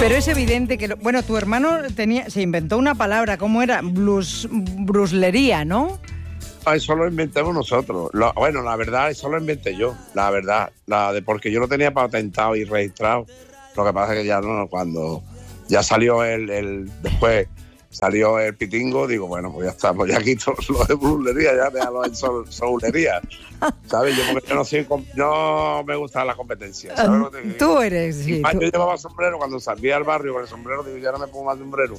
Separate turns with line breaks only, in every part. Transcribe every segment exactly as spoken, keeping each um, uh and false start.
Pero es evidente que, lo, bueno, tu hermano tenía, se inventó una palabra, ¿cómo era? Blus, bruslería, ¿no?
Eso lo inventamos nosotros. Lo, bueno, la verdad, eso lo inventé yo, la verdad. La de porque yo lo tenía patentado y registrado. Lo que pasa es que ya no, cuando ya salió el, el después salió el pitingo, digo, bueno, pues ya está, pues ya quito lo de brulería, ya déjalo en sol, soulería. ¿Sabes? Yo porque yo no soy, no me gusta la competencia. ¿Sabes lo que te digo?
Tú eres, sí.
Tú.
Tú.
Yo llevaba sombrero cuando salía al barrio con el sombrero, digo, ya no me pongo más sombrero.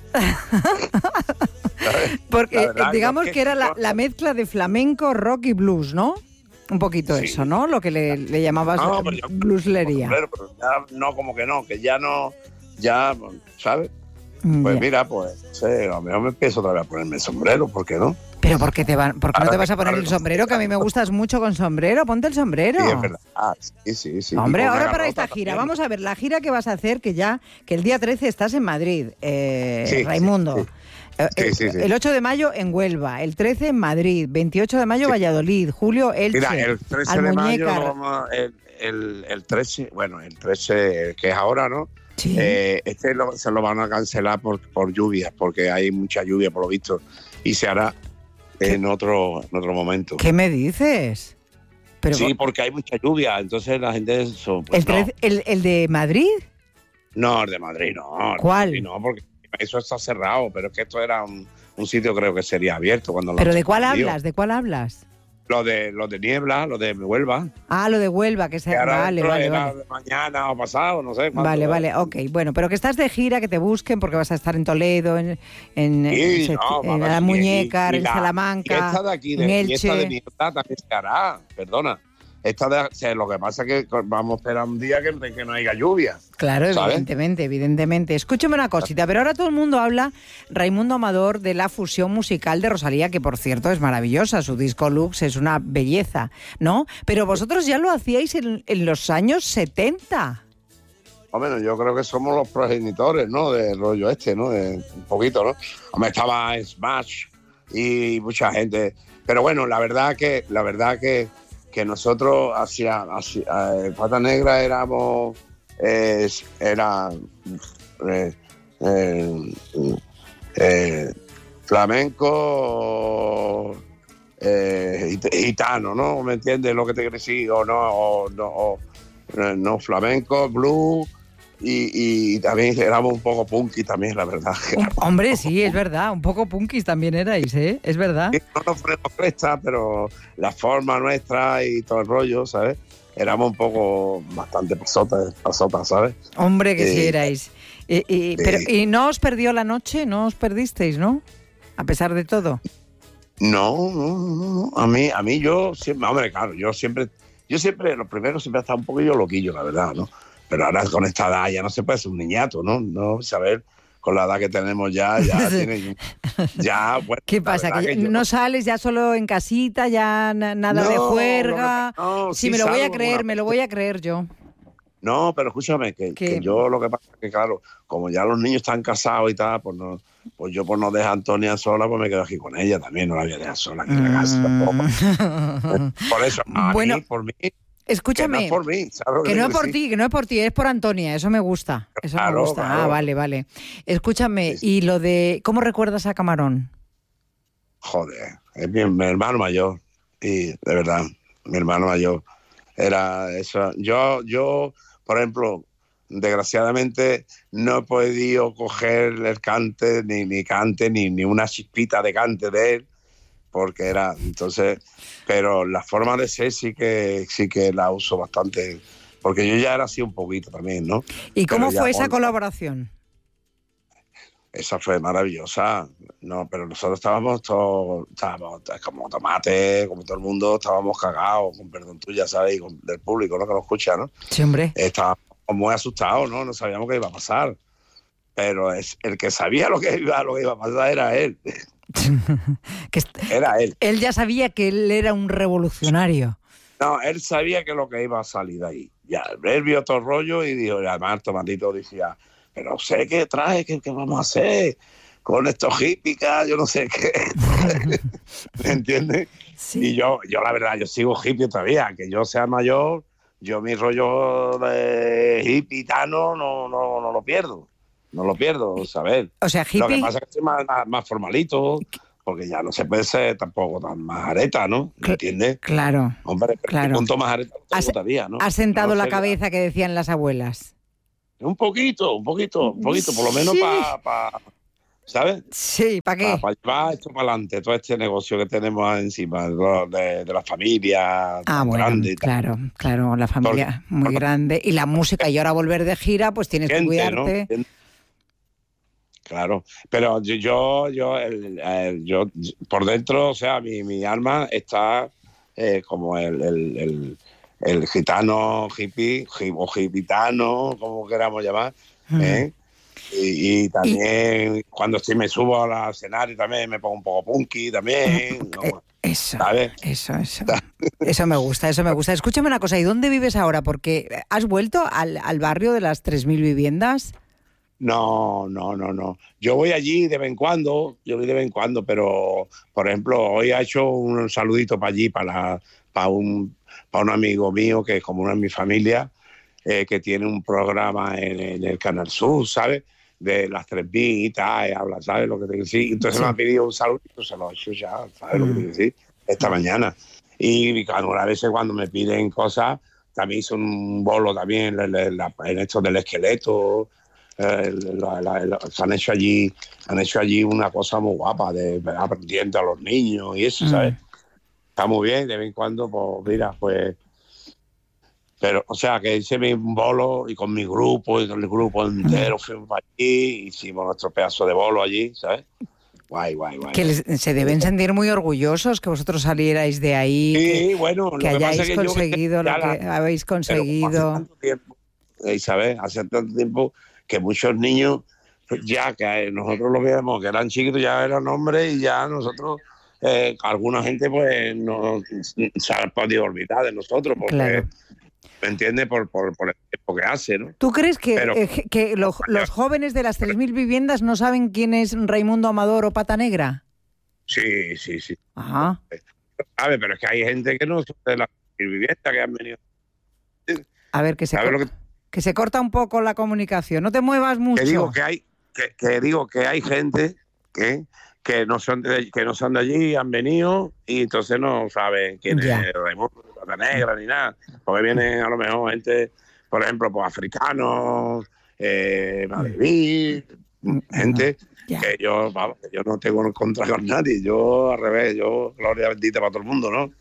Porque verdad, digamos que, que era la, la mezcla de flamenco, rock y blues, ¿no? Un poquito sí. Eso, ¿no? Lo que le, le llamabas no, yo, blueslería.
Sombrero, pero ya no, como que no, que ya no, ya, ¿sabes? Pues yeah. Mira, pues, sí, a lo mejor me empiezo otra vez a ponerme el sombrero, ¿por qué no?
Pero ¿por qué, te van, ¿por qué no te vas a poner el sombrero? Que a mí me gustas mucho con sombrero. Ponte el sombrero.
Sí, es verdad. Ah, sí, sí, sí.
Hombre, ahora para esta gira, también. Vamos a ver, la gira que vas a hacer, que ya, que el día trece estás en Madrid, eh, sí, Raimundo. Sí, sí. Sí, sí, sí. El ocho de mayo en Huelva, el trece en Madrid, veintiocho de mayo sí. Valladolid, julio Elche,
Mira, el trece
Almuñécar.
de mayo, vamos, el, el, el trece, bueno, el trece, que es ahora, ¿no?
Sí.
Eh, este lo, se lo van a cancelar por, por lluvias, porque hay mucha lluvia por lo visto, y se hará en otro, en otro momento.
¿Qué me dices?
Pero sí, porque hay mucha lluvia, entonces la gente... Eso, pues
¿El, trece, no. el, ¿El de Madrid?
No, el de Madrid no.
¿Cuál?
El de Madrid no, porque eso está cerrado, pero es que esto era un, un sitio creo que sería abierto. Cuando
¿Pero de cuál hablas? ¿De cuál hablas?
Lo de, lo de Niebla, lo de Huelva.
Ah, lo de Huelva, que se...
Que
vale, vale,
era
vale.
De mañana o pasado, no sé.
Vale, vale, ok. Bueno, pero que estás de gira, que te busquen, porque vas a estar en Toledo, en, en,
sí,
en,
no,
en la Muñécar, en
la,
Salamanca,
y esta de aquí, de,
en Elche.
Y esta de Niebla también se hará, perdona. Esta de, o sea, lo que pasa es que vamos a esperar un día que, que no haya lluvia.
Claro,
¿sabes?
evidentemente, evidentemente. Escúchame una cosita, pero ahora todo el mundo habla, Raimundo Amador, de la fusión musical de Rosalía, que por cierto es maravillosa, su disco Lux es una belleza, ¿no? Pero vosotros ya lo hacíais en, en los años setenta.
Bueno, yo creo que somos los progenitores, ¿no? Del rollo este, ¿no? De, un poquito, ¿no? Hombre, estaba Smash y mucha gente. Pero bueno, la verdad que, la verdad que que nosotros hacia, hacia eh, Pata Negra éramos eh, era eh, eh, eh, flamenco eh, gitano, ¿no? ¿Me entiendes lo que te quiero decir? O no, o no, o, no flamenco, blues. Y, y también éramos un poco punky también, la verdad.
Hombre, sí, es verdad, un poco punkis también erais, ¿eh? Es verdad.
No nos ponemos cresta, pero la forma nuestra y todo el rollo, ¿sabes? Éramos un poco bastante pasotas, pasotas, ¿sabes?
Hombre, que eh, sí erais. Y, y, pero, eh, ¿Y no os perdió la noche? ¿No os perdisteis, no? A pesar de todo.
No, no, no, no. A mí, a mí yo siempre, hombre, claro, yo siempre, yo siempre, lo primero siempre he estado un poquillo loquillo, la verdad, ¿no? Pero ahora con esta edad ya no se puede ser un niñato, ¿no? No saber, con la edad que tenemos ya, ya tiene... Ya, bueno,
¿qué pasa? ¿Que, que yo... no sales ya solo en casita, ya na- nada no, de juerga? No, no, sí, sí, me lo voy a creer, una... me lo voy a creer yo.
No, pero escúchame, que, que yo lo que pasa es que, claro, como ya los niños están casados y tal, pues no... Pues yo por no dejar a Antonia sola, pues me quedo aquí con ella también, no la voy a dejar sola aquí en la casa tampoco. Por eso, a bueno, mí, por mí...
Escúchame,
que no es por mí, ¿sabes?
Que no es por ti, que no es por ti, es por Antonia, eso me gusta, eso
claro,
me gusta.
Claro.
Ah, vale, vale. Escúchame, sí. Y lo de, ¿cómo recuerdas a Camarón?
Joder, es mi, mi hermano mayor, y de verdad, mi hermano mayor, era eso. Yo, yo, por ejemplo, desgraciadamente no he podido coger el cante, ni, ni cante, ni, ni una chispita de cante de él, porque era, entonces, pero la forma de ser sí que sí que la uso bastante, porque yo ya era así un poquito también, ¿no?
¿Y cómo
pero
fue
ya,
esa
bueno,
colaboración?
Esa fue maravillosa, no, pero nosotros estábamos todos, estábamos como tomate, como todo el mundo, estábamos cagados, con perdón tuya, ¿sabes? Y con, del público, ¿no? Que nos escucha, ¿no?
Sí, hombre.
Estábamos muy asustados, ¿no? No sabíamos qué iba a pasar, pero es, el que sabía lo que iba, lo que iba a pasar era él.
que
era él.
Él ya sabía que él era un revolucionario.
No, él sabía que lo que iba a salir de ahí. Ya, él vio todo el rollo y dijo, y además Tomatito decía, pero sé qué trae, qué, qué vamos a hacer con estos hippies, yo no sé qué. ¿Me entiendes?
Sí.
Y yo, yo la verdad, yo sigo hippie todavía, que yo sea mayor, yo mi rollo de hippitano no, no, no lo pierdo. no lo pierdo, ¿sabes?
O sea, hippie...
Lo que pasa es que estoy más, más, más formalito, porque ya no se puede ser tampoco tan majareta, ¿no? ¿Me entiendes?
Claro,
Hombre,
claro.
punto majareta no te gustaría, ¿no?
Has sentado
no
la
sé,
cabeza que decían las abuelas.
Un poquito, un poquito, un poquito, por lo menos
Sí.
para... Pa, ¿sabes?
Sí, ¿para qué?
Para pa llevar esto para adelante, todo este negocio que tenemos encima de, de, de la familia
Ah,
tan
bueno,
grande y tal.
claro, claro, la familia
Porque-
muy
porque-
grande. Y la música, y ahora volver de gira, pues tienes que
Gente,
cuidarte.
¿no? Claro, pero yo, yo, yo, el- el- yo, por dentro, o sea, mi, mi alma está eh, como el, el, el, el gitano, hippie, hi- o gitano, como queramos llamar, ¿eh? Y, y también cuando estoy, me subo al escenario también me pongo un poco punky también, ¿no?
Eh, Eso,
¿Sabes?
eso, eso. Eso me gusta, eso me gusta. Escúchame una cosa, ¿y dónde vives ahora? Porque ¿has vuelto al, al barrio de las tres mil viviendas?
No, no, no, no. Yo voy allí de vez en cuando, yo voy de vez en cuando, pero, por ejemplo, hoy ha hecho un saludito para allí, para, para, un, para un amigo mío que es como una de mi familia, eh, que tiene un programa en, en el Canal Sur, ¿sabes? De las tres mil y tal, y habla, ¿sabes lo que te quiero decir? Entonces
Sí.
me ha pedido un saludito, se lo he hecho ya, ¿sabes
Mm.
lo que te quiero decir? Esta mañana. Y algunas veces cuando me piden cosas, también hice un bolo también en, en, en esto del esqueleto. Eh, la, la, la, se han hecho allí han hecho allí una cosa muy guapa de aprendiendo a los niños y eso, ¿sabes?
Mm.
Está muy bien, de vez en cuando, pues mira, pues pero, o sea, que hice mi bolo y con mi grupo y con el grupo entero fuimos para allí, hicimos nuestro pedazo de bolo allí, ¿sabes? Guay, guay, guay.
Que les- se deben sentir muy orgullosos que vosotros salierais de ahí,
Sí,
que,
bueno, lo
que
que pasa
hayáis
es que yo
conseguido
ya
lo
la-
que habéis
pero como hace
conseguido.
tanto tiempo, eh, ¿sabes? Hace tanto tiempo que muchos niños, pues ya que nosotros lo veíamos, que eran chiquitos, ya eran hombres y ya nosotros, eh, alguna gente pues no se ha podido olvidar de nosotros porque,
Claro.
¿me entiendes? Por, por, por el tiempo que hace, ¿no?
¿Tú crees que,
Pero-
eh, que lo- los jóvenes de las tres mil viviendas no saben quién es Raimundo Amador o Pata Negra?
Sí, sí, sí.
Ajá.
¿Sabes? Pero es que hay gente que no son de la vivienda que han venido.
A ver, que se,
¿Sabes
co-
lo que
que se corta un poco la comunicación. No te muevas mucho.
Que digo que hay, que, que digo que hay gente que, que no son de, que no son de allí, han venido y entonces no saben quién
Ya.
es Raimundo, Pata Negra ni nada. Porque vienen a lo mejor gente, por ejemplo, pues africanos, eh, maleví, gente
Ya.
que yo, vamos, que yo no tengo en contra con nadie. Yo al revés, yo gloria bendita para todo el mundo, ¿no?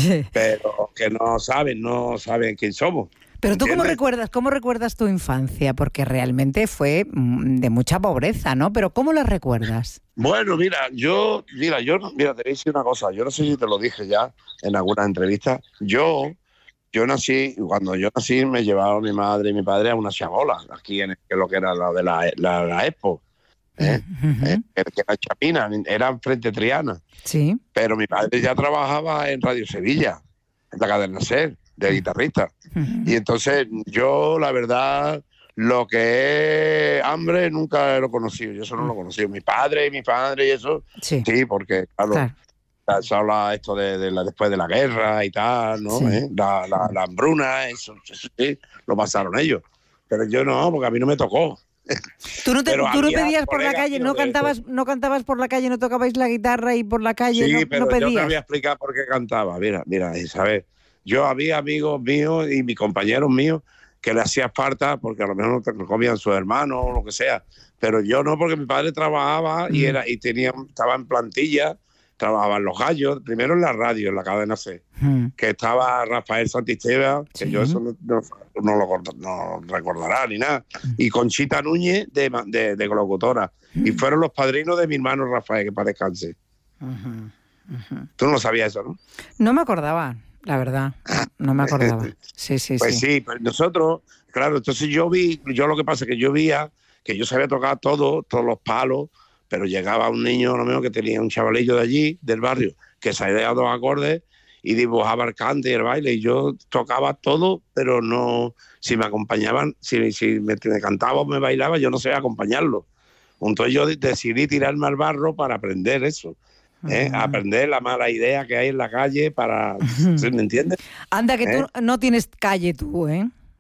Pero que no saben, no saben quién somos.
Pero tú cómo
¿Entiendes?
recuerdas, cómo recuerdas tu infancia, porque realmente fue mm, de mucha pobreza, ¿no? Pero ¿cómo la recuerdas?
Bueno, mira, yo, mira, yo, no- mira, te voy a decir una cosa. Yo no sé si te lo dije ya en alguna entrevista. Yo, yo nací, cuando yo nací me llevaron mi madre y mi padre a una chabola, aquí en que lo que era la de la, la, la Expo, ¿eh?
Ujú.
¿Eh? Que que era Chapina, era frente a Triana.
Sí.
Pero mi padre ya trabajaba en Radio Sevilla, en la cadena SER, de guitarrista.
Ujú.
Y entonces yo, la verdad, lo que es hambre nunca lo he conocido. Yo eso no lo he conocido. Mi padre y mi padre y eso,
Sí.
sí, porque claro,
Claro.
se habla esto de, de la, después de la guerra y tal, ¿no?
Sí.
¿Eh? La, la, la hambruna, eso, eso sí, lo pasaron ellos. Pero yo no, porque a mí no me tocó.
Tú no, te,
Pero
tú no
había
pedías por la
colegas
calle,
míos
no
de-
cantabas, no cantabas por la calle, no tocabais la guitarra y por la calle
Sí,
no,
pero
no
yo te
pedías.
voy a explicar por qué cantaba. Mira, mira, Isabel. Yo había amigos míos y mis compañeros míos que le hacía falta porque a lo mejor no te- comían sus hermanos o lo que sea. Pero yo no, porque mi padre trabajaba y
Mm.
era y tenía, estaba en plantilla, trabajaba en Los Gallos, primero en la radio, en la cadena C,
Mm.
que estaba Rafael Santisteba, que
Sí.
yo eso no, no, no lo corta- no recordará ni nada, y Conchita Núñez de, ma- de, de locutora. Y fueron los padrinos de mi hermano Rafael, que para descanse.
Ujú. Ujú.
Tú no lo sabías eso, ¿no?
No me acordaba, la verdad. No me acordaba. Sí, sí,
Pues
sí.
sí, pues nosotros, claro, entonces yo vi, yo lo que pasa es que yo veía que yo sabía tocar todo, todos los palos, pero llegaba un niño, a lo mejor que tenía un chavalillo de allí, del barrio, que sabía dos acordes y dibujaba el cante y el baile, y yo tocaba todo, pero no, si me acompañaban, si, si me, me cantaba o me bailaba, yo no sabía acompañarlo. Entonces yo decidí tirarme al barro para aprender eso. ¿eh?
Ujú.
Aprender la mala idea que hay en la calle para, ¿sí? ¿Me entiendes?
Anda, que
¿Eh?
tú no tienes calle tú, ¿eh?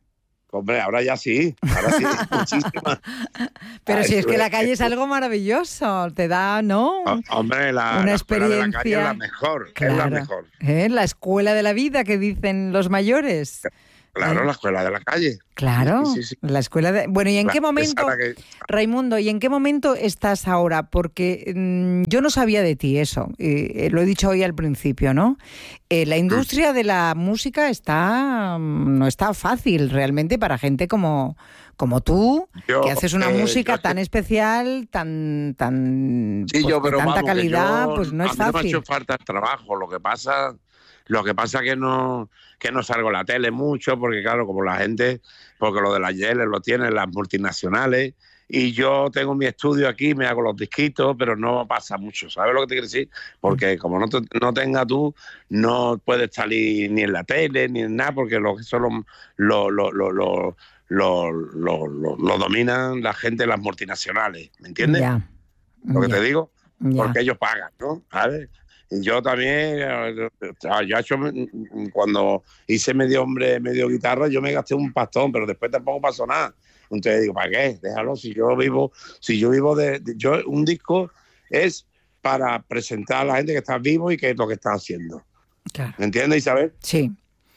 Hombre, ahora ya sí, ahora sí, muchísimas.
Pero
Ay,
si es que la calle
eh,
es algo maravilloso, te da, ¿no?
Oh, hombre, la,
Una
la escuela de la calle es
experiencia.
la mejor,
Claro.
es la mejor.
¿Eh? La escuela de la vida que dicen los mayores.
Claro,
¿Eh?
la escuela de la calle.
Claro,
Sí, sí, sí.
la escuela de... Bueno, ¿y en
La-
qué
esa
momento,
la que-
Raimundo, y en qué momento estás ahora? Porque mm, yo no sabía de ti eso, eh, lo he dicho hoy al principio, ¿no? Eh, la industria de la música está mm, no está fácil realmente para gente como, como tú,
Yo,
que haces una
eh,
música
yo-
tan especial, tan, tan
Sí,
pues,
yo,
de
pero
tanta
vamos, que
calidad,
yo-
pues no
a
es
mí no me ha
fácil.
hecho falta el trabajo. Lo que pasa, lo que pasa que no, que no salgo en la tele mucho, porque claro, como la gente, porque lo de las yeles lo tienen las multinacionales, y yo tengo mi estudio aquí, me hago los disquitos, pero no pasa mucho, ¿sabes lo que te quiero decir? Porque como no, te, no tengas tú, no puedes salir ni en la tele, ni en nada, porque lo que son los lo, lo, lo, lo, lo, lo, lo- lo dominan la gente, las multinacionales, ¿me entiendes?
Ya,
Lo que
ya,
te digo,
ya.
porque ellos pagan, ¿no? ¿Sabes? Y yo también, eh, yo he hecho, mm, cuando hice medio hombre, medio guitarra, yo me gasté un pastón, pero después tampoco pasó nada. Entonces digo, ¿para qué? Déjalo, si yo vivo, si yo vivo de, de- yo, un disco es para presentar a la gente que está vivo y qué es lo que está haciendo.
Claro.
¿Me entiendes, Isabel?
Sí,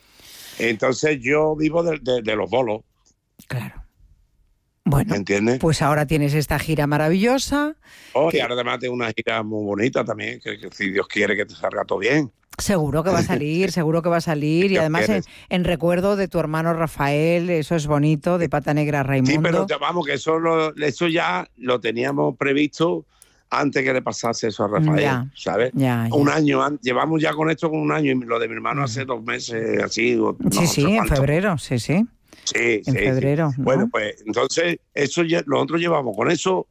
Entonces yo vivo de, de- de los bolos,
claro. Bueno,
¿me entiendes?
pues ahora tienes esta gira maravillosa.
Oh, y ahora además tengo una gira muy bonita también, que, que si Dios quiere que te salga todo bien.
Seguro que va a salir, seguro que va a salir. Y
Dios
además en,
quieres.
en recuerdo de tu hermano Rafael, eso es bonito, de Pata Negra Raimundo.
Sí, pero te- vamos, que eso, lo- eso ya lo teníamos previsto antes que le pasase eso a Rafael,
Ya,
¿sabes?
ya, ya.
Un año, an- llevamos ya con esto con un año, y lo de mi hermano hace dos meses, así. o no
Sí, sí,
sé
en
cuánto.
febrero, sí, sí.
Sí,
En
sí, sí.
febrero, ¿no?
Bueno, pues entonces, eso ya, nosotros llevamos con eso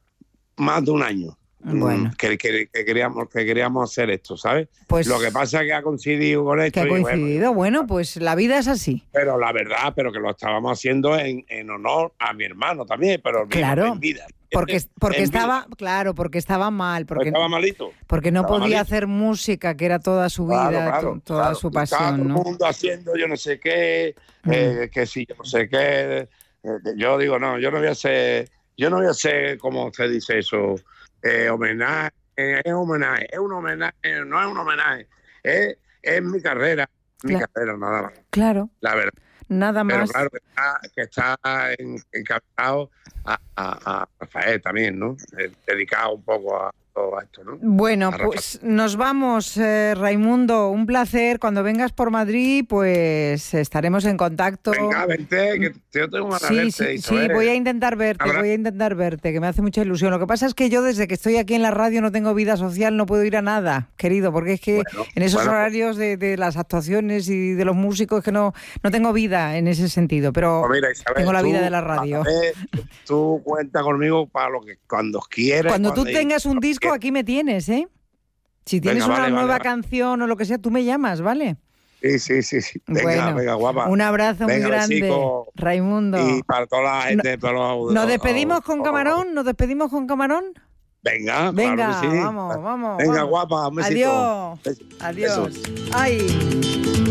más de un año. mm,
Bueno.
Que, que- que queríamos, que queríamos hacer esto, ¿sabes?
Pues
Lo que pasa es que ha coincidido con esto.
que ha
y bueno,
coincidido. Bueno, pues la vida es así.
pero la verdad, pero que lo estábamos haciendo en, en honor a mi hermano también, pero en
Claro,
vida.
Porque, porque
En vida.
estaba, claro, porque estaba mal, porque,
Estaba malito.
porque no
estaba
podía
malito.
hacer música, que era toda su vida,
Claro, claro,
to- toda
claro.
su
Y estaba todo
pasión,
el
¿no?
mundo haciendo yo no sé qué,
Mm.
eh, que si yo no sé qué. eh, yo digo, no, yo no voy a hacer, yo no voy a hacer, como usted dice eso, eh, homenaje, eh, es homenaje, es un homenaje, no es un homenaje, es, es mi carrera, mi
Claro.
carrera, nada más,
Claro,
la verdad.
nada
Pero
más.
claro que está, que está en- encabezado a, a- a Rafael también, ¿no? Eh, dedicado un poco a todo esto, ¿no?
Bueno,
A Rafa.
pues nos vamos, eh, Raimundo. Un placer. Cuando vengas por Madrid, pues estaremos en contacto.
Venga, vente, que yo tengo una
Sí, sí, sí, voy a intentar verte,
Habrá-
voy a intentar verte, que me hace mucha ilusión. Lo que pasa es que yo desde que estoy aquí en la radio no tengo vida social, no puedo ir a nada, querido, porque es que
Bueno,
en esos
bueno,
horarios de, de las actuaciones y de los músicos que no, no tengo vida en ese sentido, pero
Pues mira, Isabel,
tengo la vida
tú,
de la radio.
a ver, tú cuenta conmigo para lo que cuando quieras.
Cuando tú
cuando-
tengas un disco, aquí me tienes, ¿eh? Si tienes
Venga,
una
vale,
nueva
vale, vale.
canción o lo que sea, tú me llamas, ¿vale?
Sí, sí, sí. sí. Venga,
Bueno,
venga, guapa.
Un abrazo muy
Venga,
grande,
besico.
Raimundo.
Y para toda la gente, para los-
¿Nos despedimos con
oh, oh,
Camarón? ¿Nos despedimos con Camarón?
Venga,
Venga,
claro que sí.
vamos, vamos.
Venga,
vamos.
guapa, un besito.
Adiós.
Bes-
Adiós.
besos.
Ay.